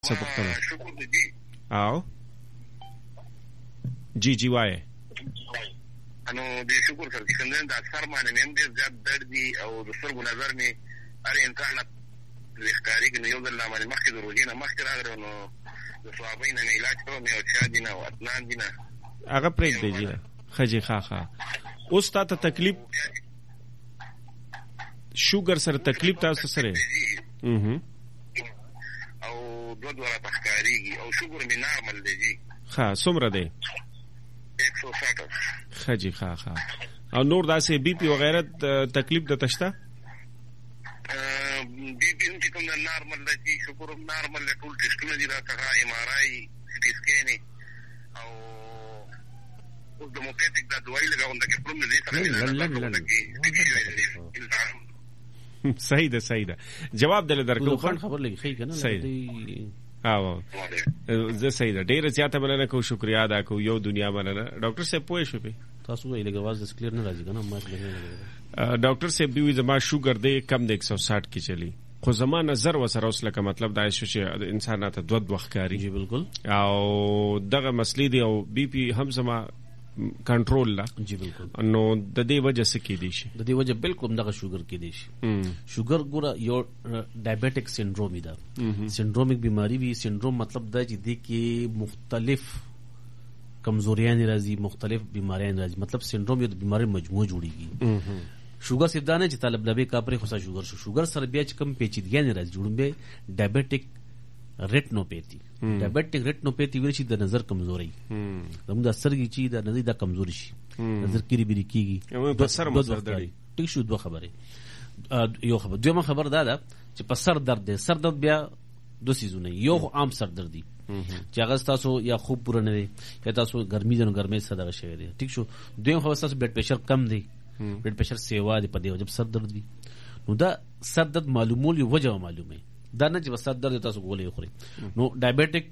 څه پوښتنه؟ شکر دې او جی وای انو دې شکر سره چې څنګه د اثر باندې هم ډېر زیات درد دي او د سترګو نظر مې هر انسان لښکاري کې یو ځل باندې مخکې د روزي نه مخکې راغلی نو د صحابین نه علاج کوم او چا دي نه او اتنان دي نه هغه پرېږدی جی خجی خاخه اوس تا ته تکلیف شوګر سره تکلیف تاسو سره او دوه تخکاریږي او شوګر مې نارمل دی ها څومره دی 160 خجی خاخه او نور داسې بی پی وغیرہ تکلیف د تشتا بی پی چې کوم نارمل دی شوګر نارمل ټول ټیسټونه دي راته ام ار آی سټي سکین او د موپیټک د دوای لګاون د کوم نه دي صحیح ده جواب دل درکو خبر لګي خی کنه او زه صحیح ده ډیره زیاته مننه کو شکریا ادا کو یو دنیا مننه ډاکټر صاحب پوه شو به تاسو ویل غواز د کلیر نه راځي کنه ما ډاکټر صاحب دی زما شوګر دی کم د 160 کې چلی خو زما نظر وسره اوس لکه مطلب دا چې انسان ته دوه وخکاری جی بالکل او دغه مسلې دی او بی پی هم زما کنټرول لا جی بالکل نو د دې وجه څه کې دي شي د دې وجه بالکل دغه شوګر کې دي شي شوګر ګوره یو ډایابټیک سنډروم دی سنډرومک بیماری وی سنډروم مطلب دا چې د کې مختلف کمزوریاں راځي مختلف بیماریاں راځي مطلب سنډروم یو د بیماری مجموعه جوړیږي شوګر سیدانه چې طالب لبه کاپره خو شوګر سره بیا چې کم پیچیدګیاں راځي جوړمبه ډایابټیک ریټنوپیتي ډایابټیک ریټنوپیتي ویل شي د نظر کمزوري زموږ د سترګې چې د نظر د کمزوري شي نظر کیری بری کیږي په سر مزردړي ټیک شو دوه خبره یو خبر دویمه خبر دا ده چې په سر درد دی سر درد بیا دو سيزونه یو عام سر درد دی چې هغه تاسو یا خوب پوره نه دی یا تاسو ګرمي جنو ګرمي صدقه شوی دی ټیک شو دویم خبر تاسو بلډ پریشر کم دی بلډ پریشر سیوا دی په دې وجه سر درد وي نو دا سر درد معلومول یو وجه معلومه دا نه چې وسات درد تاسو غولې خوري نو ډایابټیک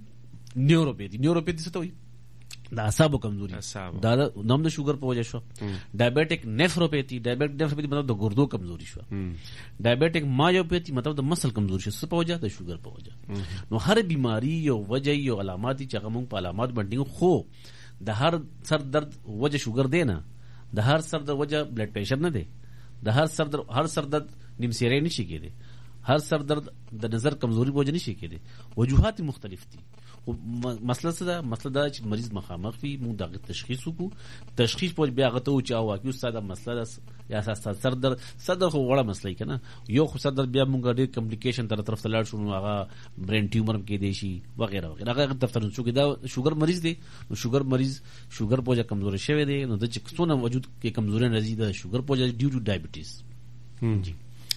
نیوروپیتي څه ته وي د اعصابو کمزوري دا نوم د شوګر په وجه شو ډایابټیک نیفروپیتي مطلب د ګردو کمزوري شو ډایابټیک مایوپیتي مطلب د مسل کمزوري شو څه په وجه د شوګر په وجه نو هر بیماری یو وجه یو علامات چې هغه موږ په علامات باندې خو د هر سر درد وجه شوګر دی نه د هر سر درد وجه بلډ پریشر نه دی د هر سر درد نیمسیری نشي کېدی هر سر درد د نظر کمزوري وجه نشي کېدی وجوهات مختلف دي مسله څه ده مسله دا چې مریض مخامخ وي موږ دغه تشخیص وکړو تشخیص په بیا غته او چې واقعي استاد مسله یا اساس سر درد خو وړه مسله کنه یو خو سر درد بیا موږ ډېر کمپلیکیشن تر طرف تلاړ شو هغه برین ټیومر کې دی شي وغیرہ هغه دفتر شو کې دا شوګر مریض دی نو شوګر مریض شوګر په وجه کمزوري شوی دی نو د څونه وجود کې کمزوري راځي د شوګر په وجه ډیو ټو ډایابټیز جی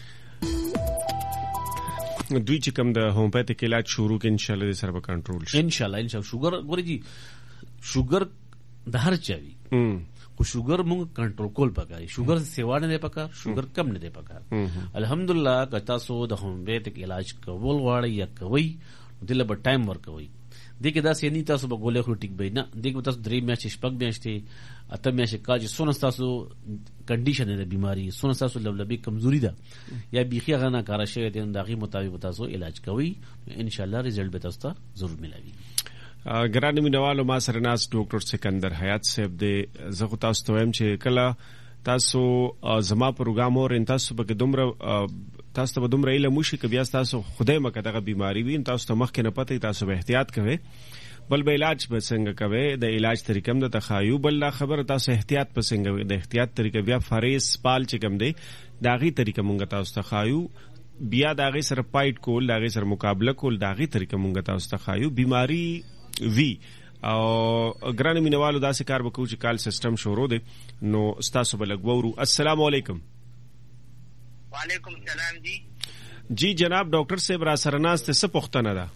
دوی چې کوم د هومیوپیتیک علاج شروع کې ان شاء الله سره به کنټرول شي ان شاء الله شوګر ګوري جی شوګر د هر چا وي خو شوګر موږ کنټرول کول پکاري شوګر سیوا نه دی پکار شوګر کم نه دی پکار الحمدلله که تاسو د هومیوپیتیک علاج کول غواړئ یا کوي دله به ټایم ورکوي دغه داسې نه تاسو به ګولې خو ټیک به نه دغه تاسو درې میاشتې شپږ میاشتې اته میاشتې کاج سونه تاسو کنډیشن د بیماری سونه تاسو لبلبي کمزوري ده یا بیخي غنا کار شي د دغه مطابق تاسو علاج کوي ان شاء الله رزلټ به تاسو ته ضرور ملوي ګران مینوالو ما سره ناس ډاکټر سکندر حیات صاحب د زغه تاسو ته هم چې کله تاسو زما پروګرام اور تاسو به دومره تاسو ته دومره علم وشي که بیا تاسو خدای مکه دغه بیماری وي تاسو ته مخکې نه پته تاسو به احتیاط کوئ بل به علاج به څنګه کوي د علاج طریقې هم د تخایو بل خبر تاسو احتیاط په څنګه د احتیاط طریقې بیا فریس پال چې کوم دی داغي طریقې مونږ تاسو تخایو بیا داغي سره پایټ کول داغي سره مقابله کول داغي طریقې مونږ تاسو تخایو بیماری وی او ګران مینوالو داسې کار وکړو چې کال سیستم شروع دی نو تاسو بل غوورو السلام علیکم وعلیکم السلام جی جناب ډاکټر صاحب را سره ناس ته څه پوښتنه ده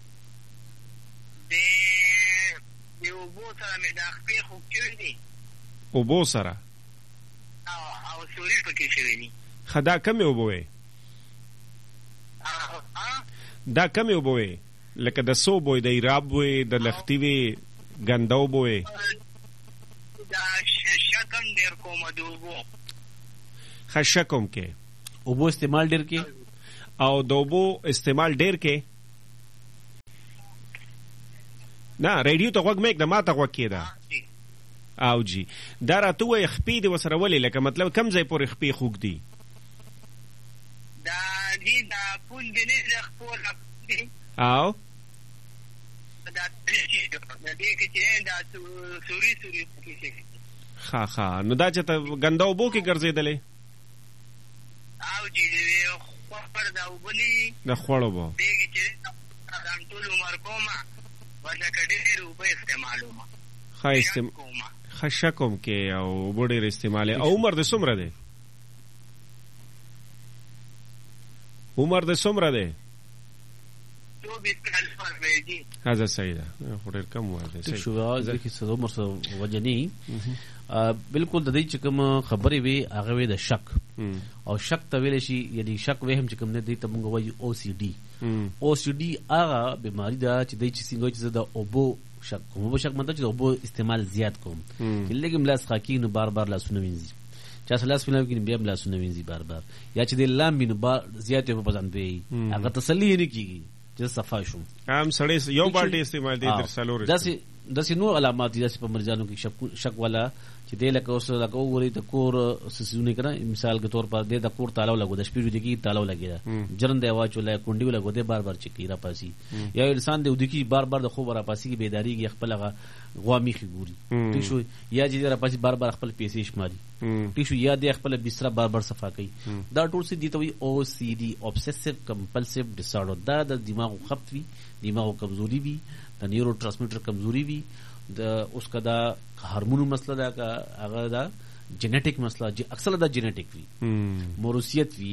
او بو سره او سوري پکې شوی ني خدا کم یو بوې دا کم یو بوې لکه د سو بوې د ایراب بوې د لختی وی ګنداو بوې دا شکم ډیر کوم دوبو خشکم کې او بو استعمال ډیر کې او دوبو استعمال ډیر کې نه ریډیو ته غوږ مې کړه ما ته غوږ کېده او جی دا راته وایي خپې دې ورسره ولې لکه مطلب کم ځای پورې خپې خوږ دي دا دې دا پول دې نه د خپل او دا دې کې چې دا سوري کې ها نو دا چې ته ګنده اوبو کې ګرځېدلې او جی خبر دا وبلی د خوړو به دې چې دا ټول عمر کومه ورته کډې روپې استعمالومه خشکم کې او بډېر استعماله او عمر د څومره دی هذا صحیح ده خو ډېر کم وایي شو ځکه چې عمر سره وجنی بالکل د دې چې کوم خبرې وي هغه وي د شک او شک ته ویل شي یعنی شک وهم چې کوم نه دی ته موږ وایو او سی ډي هغه بیماری ده چې د چې څنګه چې د اوبو شک کوم شک مطلب چې اوبو استعمال زیات کوم چې لګم لاس خاکی نو بار بار لاسونه وینځي چا لاس وینځي کې بیا لاسونه وینځي بار بار یا چې د لامبي نو بار زیات په پسند وي هغه تسلی نه کیږي چې صفا شو هم سړی یو بالټي استعمال دي تر سالور داسې نو علامات دي په مریضانو کې شک والا چې د لکه اوس لکه وګوري د کور سسونه کړه مثال کے طور پر د کور تالاو لګو د شپې د کی تالاو لګیدا جرن دی आवाज ولا کونډي لګو د بار بار چکی را پاسي یا انسان د ودکی بار بار د خوب را پاسي کی بیداری کی خپل غوامی خګوري ټیک شو یا چې را پاسي بار بار خپل پیسې شماري ټیک شو یا د خپل بستر بار بار صفا کوي دا ټول څه دي ته وي او سی ډي اوبسیسیو کمپلسیو ډیسارډر دا د دماغ خفت وي دماغ کمزوري وي د نیورو ټرانسمیټر کمزوري وي د اوس کا دا هارمونو مسله دا کا هغه دا جینیټک مسله اکثر دا جینیټک وي موروثیت وي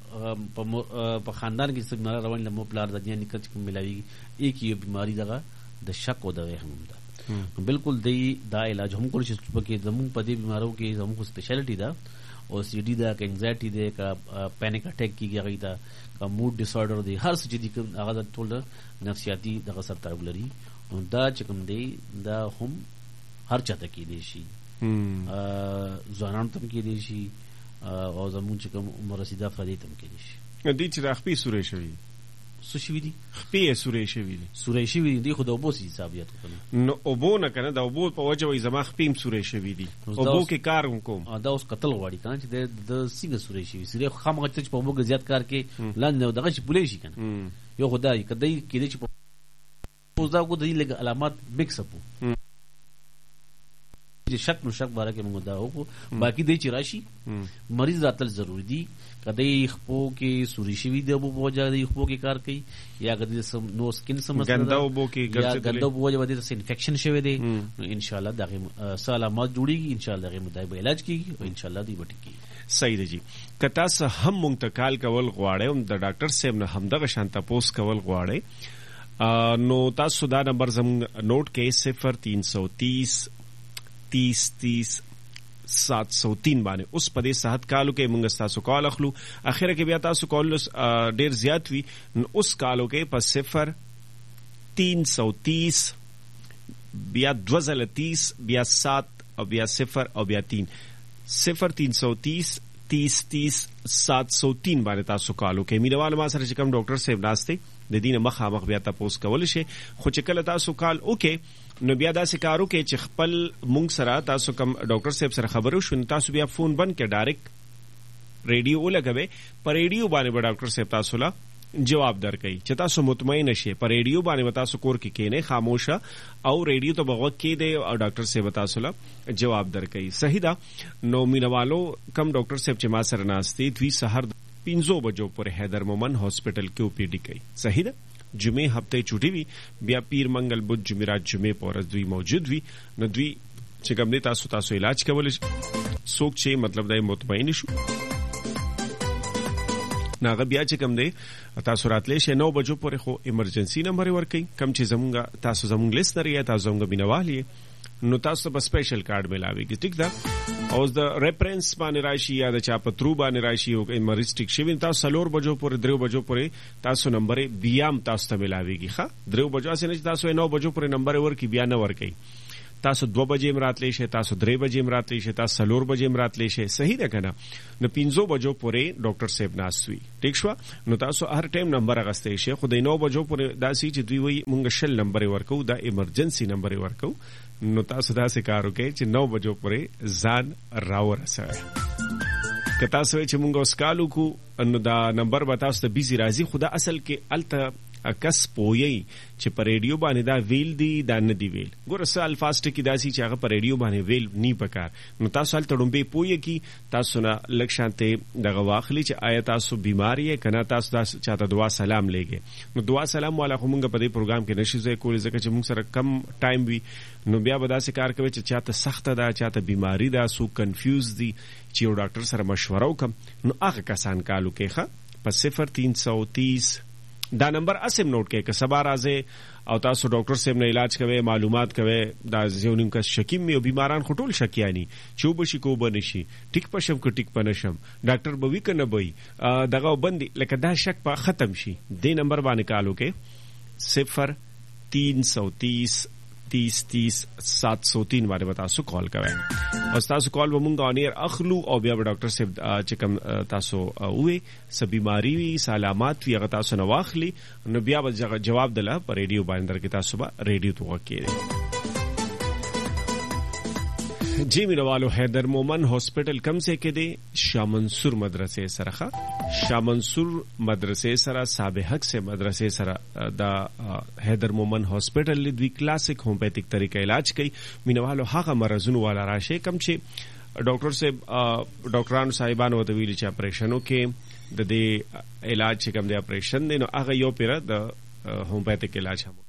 په خاندان کې څه بیماری روان لمو پلار د دنیا نکته کوم ملاوي ایک یو بیماری دا د شک او د وهم دا بالکل دا علاج هم کول شي چې زموږ په دې بیمارو کې زموږ سپیشلیټی دا او سی ډي دا کا انزایټي دا کا پینیک اٹیک کیږي دا کا موډ ډیسارډر دی هر څه چې هغه ټول نفسیاتي دغه سره تعلق لري دا چې کوم دی دا هم هر چاته کېدی شي ځوانانو ته هم کېدی شي او زموږ چې کوم عمر رسیده افرادی ته هم کېدی شي دې چې د خپې سورې شوي څه شوي دي خپې سورې شوي دي خو د اوبو سي حساب یاد وکړو نو اوبو نه کنه د اوبو په وجه وي زما خپې سورې شوي دي اوبو کې کار کوم دا اوس قتل غواړي کنه چې د څنګه سورې شوي سورې خامخا چې په اوبو کې زیات کار کې لاندې دغه شي پولې شي کنه یو خدای کدی کېدی چې اوس دا کو د لګ علامات مکس اپ چې شک باره کې موږ دا وکړو باقي د چې راشي مریض راتل ضروری دي کدی خپو کې سوري شوی د ابو بوجا د خپو کې کار کوي یا کدی نو سکین سمسله ګنده ابو کې ګنده بوجا باندې انفیکشن شوی دی ان شاء الله دغه علامات جوړیږي ان شاء الله دغه مطابق علاج کیږي او ان شاء الله دی وټی کیږي صحیح دی جی کتا سه هم منتقال کول غواړي او د ډاکټر صاحب نه هم دغه شانته پوس کول غواړي نو تاسو دا نمبر زم نوٹ کې 03303030 باندې اوس په دې صحت کالو کې موږ تاسو کال اخلو اخره کې بیا تاسو کال ډیر زیات وي اوس کالو کې په 0330 بیا 2030 بیا 7 او بیا 0 او بیا 3 0330 30-30-703 باندې تاسو کالو کې مینوال ما سره چې کوم ډاکټر صاحب ناشته د دینه مخامخ بیا تاسو کول شي خو چې کله تاسو کال اوکې نو بیا داسې کارو کې چې خپل مونږ سره تاسو کوم ډاکټر صاحب سره خبرو شو تاسو بیا فون بند کې ډایرکټ ریډیو لګوي پر ریډیو باندې ډاکټر صاحب تاسو لا جواب درکړي چې تاسو مطمئن شئ پر ریډیو باندې تاسو کور کې کینه خاموشه او ریډیو ته بغوږ کې دی او ډاکټر صاحب تاسو لا جواب درکړي صحیح ده نو مینوالو کم ډاکټر صاحب چې ما سره ناشتي دوی سحر 5 بجو پر حیدر مومن هاسپټل کې او پی ډی کوي صحیح ده جمعه هفته چټي وي بیا پیر منګل بدھ جمعرات جمعه پورز دوی موجود وي نو دوی چې کوم دي تاسو علاج کول سوک چې مطلب دا مطمئن شو ناغه بیا چې کوم دی تاسو راتلې شي 9 بجو پورې خو ایمرجنسي نمبر ورکړي کم چې تاسو زمونږ لیسنر یا تاسو زمونږ بینوالي نو تاسو په سپیشل کارت ملاويږي ټیک ده او د ریفرنس باندې راشي یا د چا په ترو باندې راشي او ایمرجنسي شوی تاسو 4 بجو پورې 3 بجو پورې تاسو نمبر بیا تاسو ته ملاويږي ښه 3 بجو اسنه تاسو 9 بجو پورې نمبر ورکړي بیا نه ورکړي تاسو 2 بجې راتلی شئ، تاسو 3 بجې راتلی شئ، تاسو 4 بجې راتلی شئ. صحیح ده کنه؟ نو 5 بجو پورې ډاکټر صاحب ناست وي. ټیک شو؟ نو تاسو هر ټایم نمبر اغستې شئ، خو د 9 بجو پورې داسې چې دوی وایي مونږ شل نمبر ورکو، دا ایمرجنسي نمبر ورکو. نو تاسو داسې کار وکړئ چې 9 بجو پورې ځان راورسوئ. که تاسو چې مونږ اوس کالو کو نو دا نمبر به تاسو ته بیزی راځي، خو دا اصل کې الته کس پوي چې په ریډیو باندې دا ویل دی دا نه دی ویل. ګوره څه الفاظ ټکي داسي چې هغه په ریډیو باندې ویل نی پکار. نو تاسو هلته ډومبې پوي کی تاسو نه لږ شانته دغه واخلي چې آیا تاسو بیماری یې کنه تاسو چاته دعا سلام لګي. نو دعا سلام والا خو مونږ په دې پروګرام کې نشي زه کولی ځکه چې مونږ سره کم ټایم وي. نو بیا به داسې کار کوي چې چاته سخته ده، چاته بیماری ده، سو کنفیوز دي چې یو ډاکټر سره مشوره وکم. نو هغه کسان کالو کې ښه په 0330 دا نمبر اسم نوٹ کې که سبا راځي او تاسو ډاکټر صاحب نه علاج کوي، معلومات کوي، دا ځونیم کا شکیم او بیماران خټول شکیانی چوب شي کو بنشي ټیک پشم کو ټیک پنشم ډاکټر بوي کنه بوي دغه بندي لکه دا شک په ختم شي. دې نمبر باندې کالو کې 0330 30 703 باندې تاسو کال کوئ او تاسو کال به مونږ اونیر اخلو او بیا به ډاکټر صاحب چې کوم تاسو وې س بیماری وي سلامات وي هغه تاسو نه واخلي نو بیا به جواب دله په ریډیو باندې درکې تاسو به ریډیو ته وکړئ. جی مینوالو حیدر مومن هاسپټل کم سے کې دی شاه منصور مدرسې سره شاه منصور مدرسې سره سابحق سے مدرسې سره دا حیدر مومن هاسپټل دوی کلاسیک هومیوپیتھک طریقه علاج کوي. مینوالو هغه مرزونو والا راشه کم چې ډاکټر صاحب ډاکټرانو صاحبانو ته ویلي چې اپریشنو کې د دې علاج چې کوم دی اپریشن دی نو هغه یو پیره د هومیوپیتھک علاج هم.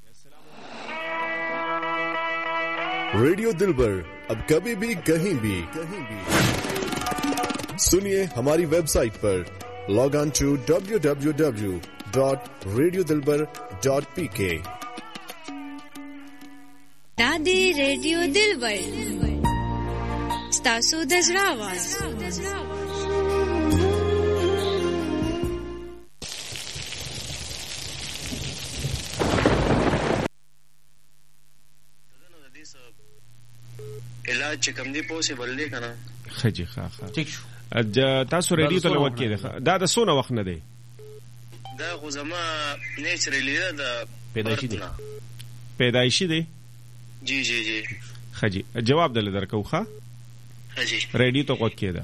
रेडियो दिलबर अब कभी भी कहीं भी सुनिए हमारी वेबसाइट पर लॉग ऑन टू www.radiodilbar.pk. दादी रेडियो दिलबर स्तासु दजरा आवाज علاج چې کوم دی پوسیبل دی کنه خجی ښه ٹھیک شو. تاسو ریډیو ته لوت کې دا د سونه وخت نه دی دا خو زما نیچرلی دا پیدایشي دی جی جی جی خجی جواب دل درکو ښه خجی ریډیو ته وخت کې دا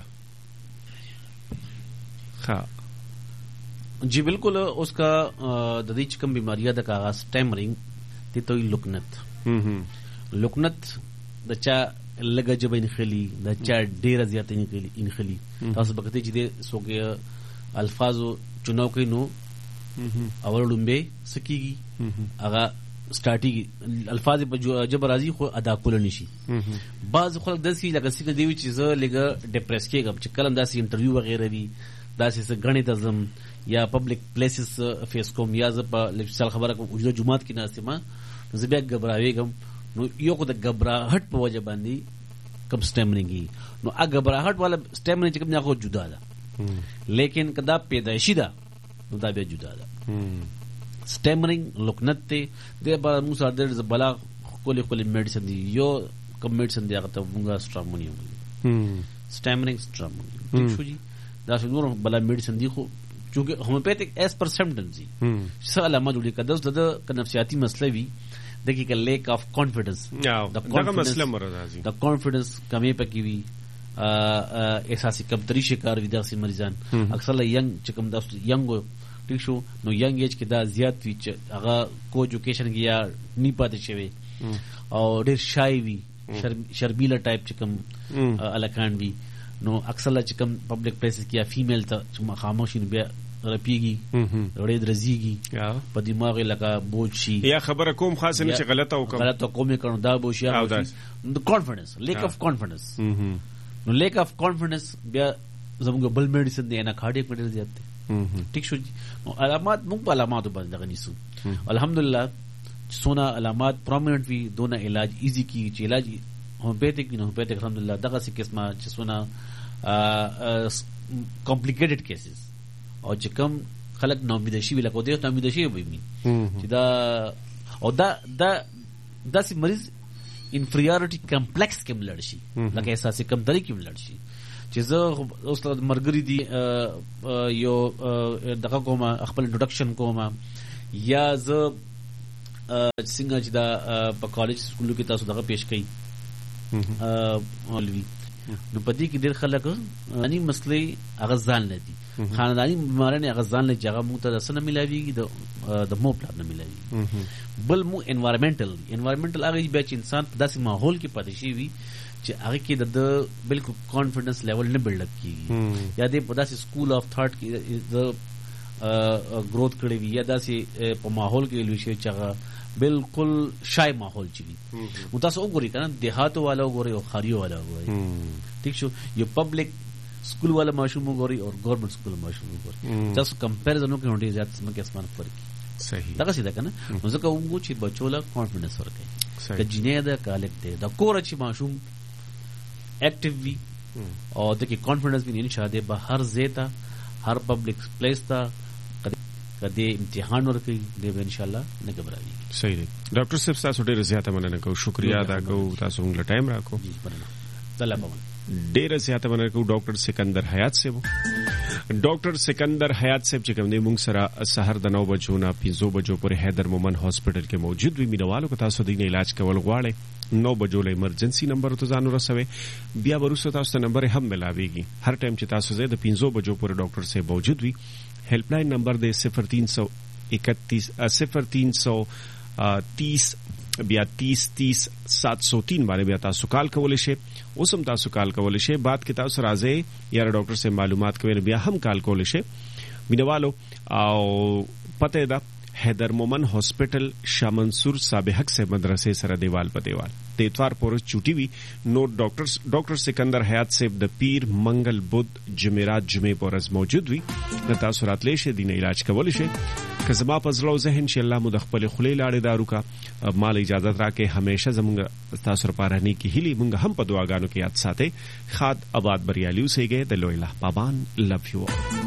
ښه जी बिल्कुल. उसका ददी चिकन बीमारियां का आगाज स्टैमरिंग ती तो लुकनत د چا لګه جبه انخلی د چا ډیره زیات انخلی تاسو بکته چې د سوګه الفاظو چناو کوي نو اول لومبه سکیږي هغه سٹارټي الفاظ په جبه راځي خو ادا کول نشي. بعض خلک داسې لکه څنګه دی چې زه لګه ډیپریس کېږم چې کله داسې انټرویو وغیرہ وي داسې غنی تزم یا پبلک پلیسز فیس کوم یا ز په لفظ خبره کوم وجود جمعات کې ناسه ما زه بیا غبراویږم نو یو کو د غبراهټ په وجه باندې کم سټیمرینګ نو ا غبراهټ والا سټیمرینګ کوم نه خو جدا ده لیکن کدا پیدایشي ده نو دا بیا جدا ده. سټیمرینګ لوکنت ته د با موسی د بلا کولی میډیسن دی یو کم میډیسن دی هغه ته موږ سټرامونیم سټیمرینګ سټرامونیم شو جی دا نور بلا میډیسن دی خو چونکه هومیوپیتھک ایز پر سمپټمز دي څه علامات جوړي کده د نفسیاتي مسله وي دغه لیک اف کانفیډنس دغه مسله مرادي د کانفیډنس کمی پکې وي احساسي کمتري شکار وي داسې مریضان اکثر ینګ چې کوم د ینګ ټیک شو نو ینګ ایج کې دا زیات وي چې هغه کو ایجوکیشن کې یا نی پاتې شوی او ډېر شای وي شرمیلا ټایپ چې کوم الکان وي نو اکثر چې کوم پبلک پلیسز کې یا فیمیل ته خاموشي بیا رپیږي وړې درځيږي په دماغ لکه بوج شي یا خبره کوم خاصه نه چې غلطه کوم کړو دا بوج شي د کانفیډنس لیک اف کانفیډنس نو لیک اف کانفیډنس بیا زموږ بل میډیسن دی نه کارډیک میډیسن دی ٹھیک شو نو علامات موږ په علاماتو باندې غنیسو الحمدلله سونا علامات پرومیننٹ وی دونه علاج ایزی کی چې علاج هومیوپیتھک الحمدلله دغه څه قسمه چې سونا کمپلیکیټډ کیسز او چې کوم خلک ناامید شي ویل کو دي ناامید شي وي چې دا او دا سي مریض انفریارټي کمپلیکس کې ملړ شي لکه احساسي کمتري کې ملړ شي چې زه اوس مرګري دي یو دغه کومه خپل انټروډکشن کومه یا زه څنګه چې دا په کالج سکولو کې تاسو دغه پیش کړئ مولوي نو پدې کې ډېر خلک اني مسلې هغه ځان نه دي خاندانی بیمارانه هغه ځان نه جګه مو ته سره ملاويږي د مو پلان نه ملاويږي بل مو انوایرنمنټل هغه به چې انسان په داسې ماحول کې پاتې شي وي چې هغه کې د بالکل کانفیډنس لیول نه بلډ اپ کیږي یا د په داسې سکول اف ثاټ کې د گروث کړي وي یا داسې په ماحول کې لوي شي چې هغه بالکل شای ماحول چي نو تاسو وګورئ کنه دیهاتو والا وګورئ او خاریو والا وګورئ ٹھیک شو یو پبلک سکول والا ماشوم وګورئ او ګورنمنت سکول ماشوم وګورئ تاسو کمپیریزن وکړئ ډېر زیات سم کې اسمان فرق صحیح دا څه ده کنه نو ځکه وګورئ چې بچو لا کانفیډنس ورکړي که جنې ده کالک ده د کور چې ماشوم اکټیو وي او د کې کانفیډنس وي ان شاء الله به هر زیتا هر پبلک پلیس تا کدی امتحان ورکړي دی ان شاء الله نه غبرایي صحیح دی ډاکټر صاحب تاسو ډېر زیاته مننه کوم شکریا ادا کوم تاسو موږ ټایم راکو ډېر زیاته مننه کوم ډاکټر سکندر حیات صاحب ډاکټر سکندر حیات صاحب چې کوم دی موږ سره سحر د 9 بجو نه 5 بجو پورې حیدر مومن هاسپټل کې موجود وي مینوالو کو تاسو د علاج کول غواړئ 9 بجو له ایمرجنسي نمبر ته ځان ورسوي بیا ورسره تاسو ته نمبر هم ملاويږي هر ټایم چې تاسو زه د 5 بجو پورې ډاکټر صاحب موجود وي हेल्प लाइन नंबर दे 0330 بیا 30 باندې بیا تاسو کال کولای شئ اوسم تاسو کال کولای شئ بعد کې تاسو راځي یا ډاکټر سے معلومات کوي بیا هم کال کولای شئ مینوالو او پته دا حیدر مومن هاسپټل شاه منصور صاحب حق سے مدرسې سره دیوال په دیوال د اتوار پورې چوټي وی نو ډاکټر سکندر حیات صاحب د پیر منګل بود جمعرات جمعې پورز موجود وی تاسو راتلې شئ دین علاج کولای شئ که زما په زړه ذهن ان شاء الله مو د خپل خلې لاړې دارو کا مال اجازه راکې همیشه زموږ تاسو لپاره نه کی هلي مونږ هم په دعاګانو کې یاد ساتي خاد آباد بریالي اوسېږي د لوی الله پابان لو یو